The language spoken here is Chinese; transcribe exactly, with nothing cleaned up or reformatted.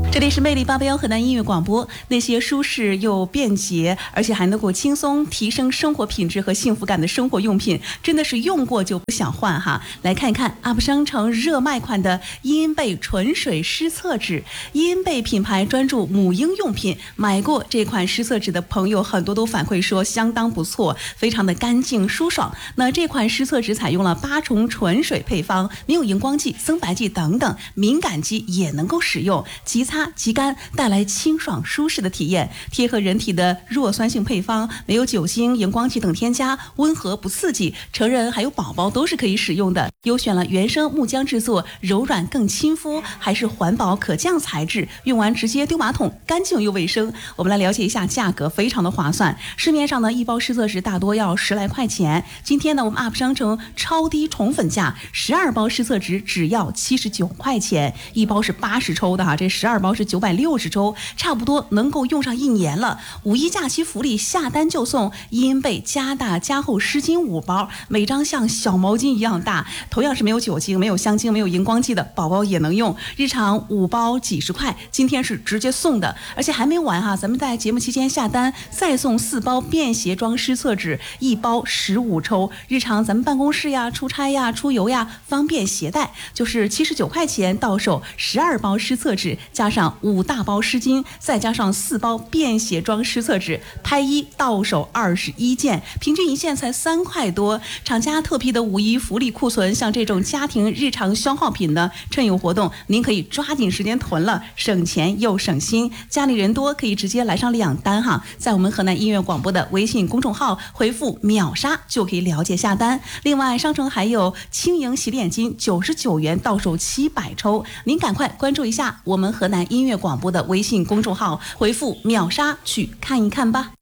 这里是魅力八八幺河南音乐广播，那些舒适又便捷，而且还能够轻松提升生活品质和幸福感的生活用品，真的是用过就不想换哈。来看一看 U P 商城热卖款的伊恩贝纯水湿厕纸。伊恩贝品牌专注母婴用品，买过这款湿厕纸的朋友很多都反馈说相当不错，非常的干净舒爽。那这款湿厕纸采用了八重纯水配方，没有荧光剂、增白剂等等，敏感肌也能够使用，即擦即干，带来清爽舒适的体验，贴合人体的弱酸性配方，没有酒精、荧光剂等添加，温和不刺激，成人还有宝宝都是可以使用的。优选了原生木浆制作，柔软更亲肤，还是环保可降材质，用完直接丢马桶，干净又卫生。我们来了解一下价格，非常的划算。市面上呢，一包湿厕纸大多要十来块钱，今天呢，我们 U P 商城超低宠粉价，十二包湿厕纸只要七十九块钱，一包是八十抽的哈，这十二包是九百六十抽，差不多能够用上一年了。五一假期福利，下单就送伊恩贝加大加厚湿巾五包，每张像小毛巾一样大，同样是没有酒精、没有香精、没有荧光剂的，宝宝也能用。日常五包几十块，今天是直接送的，而且还没完哈，咱们在节目期间下单再送四包便携装湿厕纸，一包十五抽，日常咱们办公室呀、出差呀、出游呀，方便携带，就是七十九块钱到手十二包湿厕纸，加上五大包湿巾，再加上四包便携装湿厕纸，拍一到手二十一件，平均一件才三块多。厂家特批的五一福利库存，像这种家庭日常消耗品呢，趁有活动您可以抓紧时间囤了，省钱又省心。家里人多可以直接来上两单哈，在我们河南音乐广播的微信公众号回复秒杀就可以了解下单。另外商城还有轻盈洗脸巾九十九元到手七百抽，您赶快关注一下我们河南音乐广播的微信公众号，回复秒杀去看一看吧。